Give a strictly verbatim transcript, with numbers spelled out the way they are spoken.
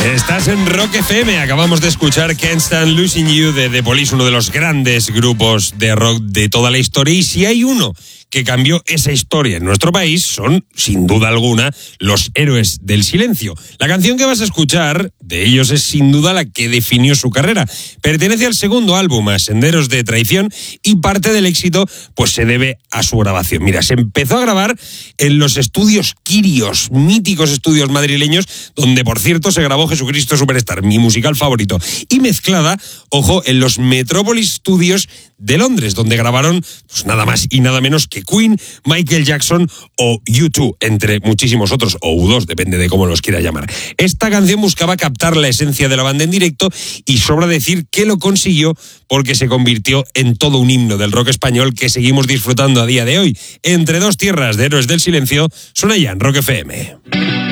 Estás en Rock F M. Acabamos de escuchar Can't Stand Losing You de The Police, uno de los grandes grupos de rock de toda la historia. Y si hay uno que cambió esa historia en nuestro país, son, sin duda alguna, los Héroes del Silencio. La canción que vas a escuchar de ellos es sin duda la que definió su carrera. Pertenece al segundo álbum, a Senderos de Traición, y parte del éxito pues se debe a su grabación. Mira, se empezó a grabar en los estudios Quirios, míticos estudios madrileños, donde, por cierto, se grabó Jesucristo Superstar, mi musical favorito, y mezclada, ojo, en los Metropolis Studios de Londres, donde grabaron pues nada más y nada menos que Queen, Michael Jackson o U dos, entre muchísimos otros, o U dos, depende de cómo los quiera llamar. Esta canción buscaba captar la esencia de la banda en directo y sobra decir que lo consiguió, porque se convirtió en todo un himno del rock español que seguimos disfrutando a día de hoy. Entre dos tierras de Héroes del Silencio, suena ya en Rock F M.